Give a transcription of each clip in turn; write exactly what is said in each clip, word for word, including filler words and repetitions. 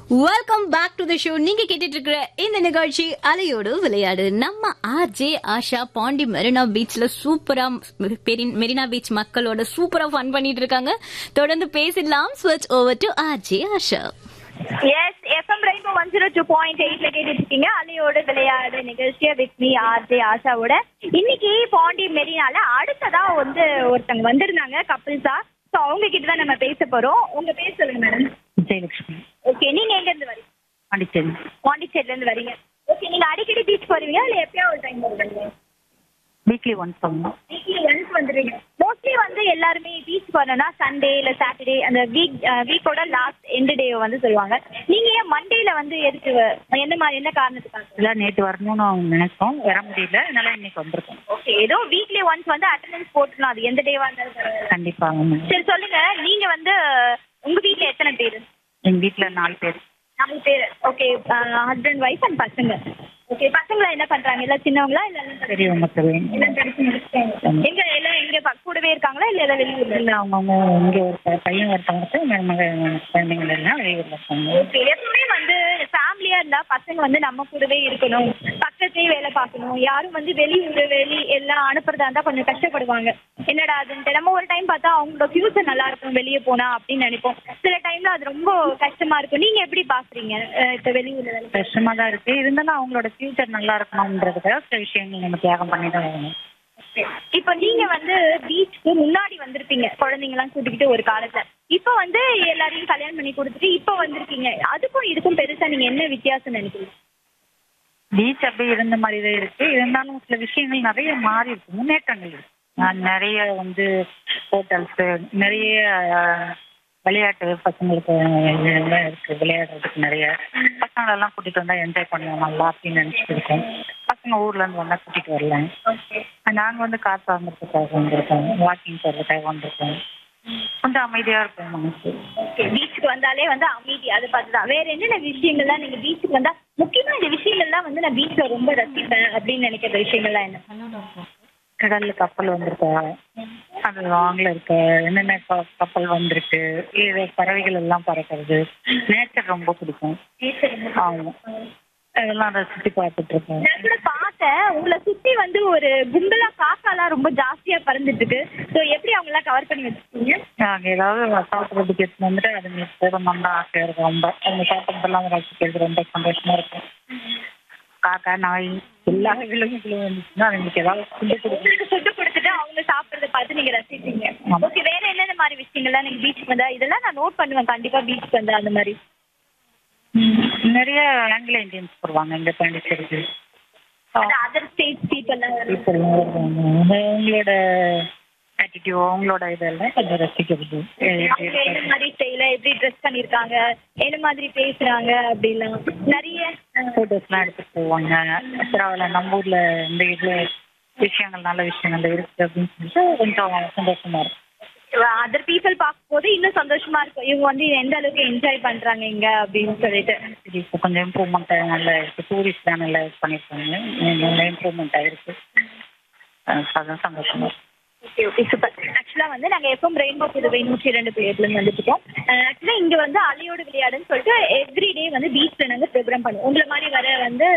Welcome back to the show. நீங்க கேட்டுட்டு இருக்கிற இந்த நிகழ்ச்சி அலையோடு விளையாடு. நம்ம ஆர்ஜே ஆஷா பாண்டி மெரினா பீச்ல சூப்பரா மெரினா பீச் மக்களோட சூப்பரா ஃபன் பண்ணிட்டு இருக்காங்க. தொடர்ந்து பேசிடலாம். ஸ்விட்ச் over to RJ Asha. S FM rainbow one zero two point எயிட்ல கேட்டுட்டு இருக்கீங்க அலையோட விளையாடு நிகழ்ச்சியா வித் மீ ஆர்ஜே ஆஷாவோட. இன்னைக்கு பாண்டி மெரினால அடுத்ததா வந்து ஒருத்தங்க வந்திருந்தாங்க கப்பிள்ஸா. ஸோ அவங்க கிட்ட தான் நம்ம பேச போறோம். உங்க பேர் சொல்லுங்க மேடம். ஜெயலட்சுமி. ஓகே, நீங்க எங்க இருந்து வரீங்க? பாண்டிச்சேரி. பாண்டிச்சேரில இருந்து வரீங்க. ஓகே, நீங்க அடிக்கடி பீச் போறீங்க இல்ல எப்பயா ஒரு டைம் வருவீங்க? வீக்லி ஒன்ஸ் போகணும். வீக்லி ஒன்ஸ் வந்துடுங்க. மோஸ்ட்லி வந்து எல்லாருமே பீச் போறோம்னா சண்டே இல்ல சாட்டர்டே அந்த வீக் வீக்கோட லாஸ்ட் எண்ட் டே வந்து சொல்லுவாங்க. நீங்க ஏன் மண்டேல வந்து எதுக்கு என்ன மாதிரி என்ன காரணத்துக்காக? இல்லை, நேற்று வரணும்னு அவங்க நினைச்சோம், வர முடியல, அதனால இன்னைக்கு வந்திருக்கோம். ஓகே, ஏதோ வீக்லி ஒன்ஸ் வந்து அட்டெண்டன்ஸ் போட்டுக்கலாம், அது எந்த டேவா இருந்தாலும். கண்டிப்பாக. சரி சொல்லுங்க, நீங்க வந்து உங்க வீட்ல எத்தனை பேர்? எங்கள் வீட்டில் நாலு பேர். நாலு பேர். ஓகே, ஹஸ்பண்ட் ஒய்ஃப் அண்ட் பசங்க. ஓகே, பசங்களா என்ன பண்றாங்க? எல்லாம் சின்னவங்களா இல்ல பெரியவங்க தெரியும். எல்லாம் படிச்சு முடிச்சிட்டாங்க? எங்க எல்லாம் எங்க ப- கூடவே இருக்காங்களா இல்ல எல்லாம் வெளியூர்ல? இல்லை, அவங்கவுங்க இங்கே ஒரு பையன் ஒருத்தவங்களுக்கு மருமக குழந்தைங்கள் எல்லாம் வெளியூரில் இருக்காங்க. ஓகே, எப்பவுமே வந்து ஃபேமிலியா இருந்தா பசங்க வந்து நம்ம கூடவே இருக்கணும், பக்கத்தையே வேலை பார்க்கணும். யாரும் வந்து வெளியூர் வெளி எல்லாம் அனுப்புறதா இருந்தா கொஞ்சம் கஷ்டப்படுவாங்க. என்னடா அதுன்ட்டு நம்ம ஒரு டைம் பார்த்தா அவங்களோட ஃபியூச்சர் நல்லா இருக்கும் வெளியே போனா அப்படின்னு நினைப்போம். சில டைம்ல அது ரொம்ப கஷ்டமா இருக்கும். நீங்க எப்படி பாக்குறீங்க அஹ் இப்ப வெளியூர்ல வேலை? கஷ்டமாக தான் இருக்குது, இருந்தாலும் அவங்களோட ஃபியூச்சர் நல்லா இருக்கணுன்றதுக்காக சில விஷயங்கள் நம்ம தியாகம் பண்ணி தான் ஆகணும். இப்ப நீங்க வந்து பீச்சுக்கு முன்னாடி வந்திருப்பீங்க குழந்தைங்க எல்லாம் கூட்டிக்கிட்டு ஒரு காலத்துல. இப்ப வந்து எல்லாரையும் கல்யாணம் பண்ணி கொடுத்துட்டு இப்ப வந்திருக்கீங்க. அதுக்கும் இதுக்கும் பெருசா நீங்க என்ன வித்தியாசம் நினைக்கிறீங்க? பீச் அப்படியே இருந்த மாதிரி தான் இருக்கு, இருந்தாலும் சில விஷயங்கள் நிறைய மாறி இருக்கு, முன்னேற்றங்கள் இருக்கு. நான் நிறைய வந்து ஹோட்டல்ஸ், நிறைய அஹ், விளையாட்டு பசங்களுக்கு எல்லாம் இருக்கு, விளையாடுறதுக்கு நிறைய பசங்களெல்லாம் கூட்டிட்டு வந்தா என்ஜாய் பண்ணுவோம் நல்லா அப்படின்னு நினைச்சிட்டு இருக்கோம். பசங்க ஊர்ல இருந்து வந்தா கூட்டிட்டு வரலாம். நாங்க வந்து காற்று வாங்குறதுக்காக வந்திருக்கோம், வாக்கிங் போறதுக்காக வந்திருக்கோம். கொஞ்சம் அமைதியா இருக்கும் நமக்கு. பீச்சுக்கு வந்தாலே வந்து அமைதி, அதை பார்த்துதான். வேற என்னென்ன விஷயங்கள்லாம் நீங்க பீச்சுக்கு வந்தா முக்கியமா இந்த விஷயங்கள்லாம் வந்து நான் பீச்ல ரொம்ப ரசிப்பேன் அப்படின்னு நினைக்கிற விஷயங்கள்லாம் என்ன? கடல்ல கப்பல் வந்திருக்கா, அது லாங்ல இருக்க என்னென்ன க- கப்பல் வந்திருக்கு, இது பறவைகள் எல்லாம் பறக்கிறது, நேச்சர் ரொம்ப பிடிக்கும். ஆமா, அதெல்லாம் ரசிச்சு பார்த்துட்டு இருக்கோம். நான் கூட பார்த்தேன் உங்களை சுத்தி வந்து ஒரு கும்பலா காக்காலாம் ரொம்ப ஜாஸ்தியா பறந்துட்டு இருக்கு. ஸோ எப்படி அவங்க எல்லாம் கவர் பண்ணி வச்சிருக்கீங்க? நாங்க ஏதாவது சாப்பிட்றதுக்கு எடுத்து வந்துட்டு அதுங்களுக்கு போடணும் தான் ஆசையா இருக்கும் ரொம்ப. அவங்க சாப்பிட்றதெல்லாம் ரசிக்கிறது ரொம்ப சந்தோஷமா இருக்கும். காக்கா, நாய், எல்லா விலங்குகளும் வந்துச்சுன்னா அதுங்களுக்கு ஏதாவது ஃபுட்டு கொடுக்கணும். உங்களுக்கு ஃபுட்டு கொடுத்துட்டு அவங்க சாப்பிட்றத பார்த்து நீங்க ரசிப்பீங்க. ஆமா. ஓகே, வேற என்னென்ன மாதிரி விஷயங்கள்லாம் நீங்க பீச்சுக்கு வந்தா இதெல்லாம் நான் நோட் பண்ணுவேன் கண்டிப்பா பீச்சுக்கு வந்தா அந்த மாதிரி? நிறைய ஆங்கில இந்தியன்ஸ் வருவாங்க இங்க பாண்டிச்சேரிக்கு. அதர் ஸ்டேட் பீப்புள் இப்போ எல்லாம் வருவாங்க. அவங்களோட ஆட்டிடியூட், அவங்களோட இதெல்லாம் கொஞ்சம் ரசிக்கிறது. அவங்க என்ன மாதிரி ஸ்டைல எப்படி ட்ரெஸ் பண்ணிருக்காங்க, என்ன மாதிரி பேசுறாங்க அப்படிலாம் நிறைய ஃபோட்டோஸ்லாம் எடுத்துட்டு போவாங்க. பரவாயில்ல, நம்ம ஊர்ல இந்த இது விஷயங்கள் நல்ல விஷயங்கள் இருக்கு அப்படின்னு சொல்லிட்டு கொஞ்சம் சந்தோஷமா இருக்கும். அதர் பீப்புள் பார்க்கும்போது இன்னும் சந்தோஷமா இருக்கும், இவங்க வந்து எந்த அளவுக்கு என்ஜாய் பண்றாங்க இங்க அப்படின்னு சொல்லிட்டு. சரி, இப்போ கொஞ்சம் இம்ப்ரூவ்மெண்ட் நல்லா இருக்கு, டூரிஸ்ட்லாம் நல்லா இது பண்ணியிருக்காங்க, நல்லா இம்ப்ரூவ்மெண்ட் ஆயிருக்கு. அஹ் அதான் சந்தோஷமா இருக்கு. Okay okay super. ஆக்சுவலா வந்து நாங்க எஃப்எம் ரெயின்போ புதுவை நூற்றி இரண்டு பேர்ல இருந்து வந்துட்டோம். ஆக்சுவலா இங்க வந்து அலையோடு விளையாடுன்னு சொல்லிட்டு எவ்ரி டே வந்து பீச்ல நாங்க ப்ரோக்ராம் பண்ணுவோம். உங்களை மாதிரி வர வந்து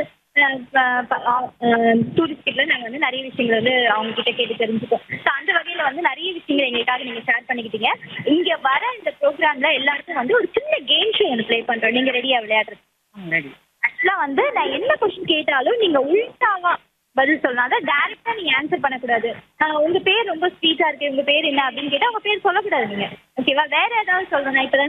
டூரிஸ்ட் கிட்ட நாங்க வந்து நிறைய விஷயங்கள் வந்து அவங்க கிட்ட கேட்டு தெரிஞ்சுப்போம். ஸோ அந்த வகையில வந்து நிறைய விஷயங்கள் எங்களுக்காக நீங்க ஷேர் பண்ணிக்கிட்டீங்க. இங்க வர இந்த ப்ரோக்ராம்ல எல்லாருக்கும் வந்து ஒரு சின்ன கேம் ஷோ ஒன்று ப்ளே பண்றோம். நீங்க ரெடியா விளையாடுறது? ரெடி. ஆக்சுவலா வந்து நான் என்ன கொஸ்டின் கேட்டாலும் நீங்க உள்டாவா பதில் சொல்லணும். அதான் டைரக்டா நீங்க ஆன்சர் பண்ணக்கூடாது. ஆஹ் உங்க பேர் ரொம்ப ஸ்வீட்டா இருக்கு, உங்க பேர் என்ன அப்படின்னு கேட்டா உங்க பேர் சொல்லக்கூடாது நீங்க. ஓகேவா? வேற ஏதாவது சொல்லணும். நான் இப்பதான்